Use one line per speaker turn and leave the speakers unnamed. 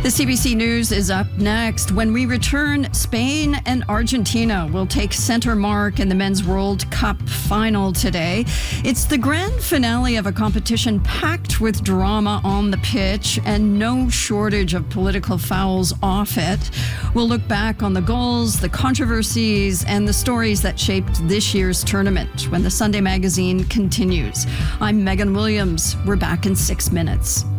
The CBC News is up next. When we return, Spain and Argentina will take center mark in the Men's World Cup final today. It's the grand finale of a competition packed with drama on the pitch and no shortage of political fouls off it. We'll look back on the goals, the controversies, and the stories that shaped this year's tournament when the Sunday Magazine continues. I'm Megan Williams. We're back in 6 minutes.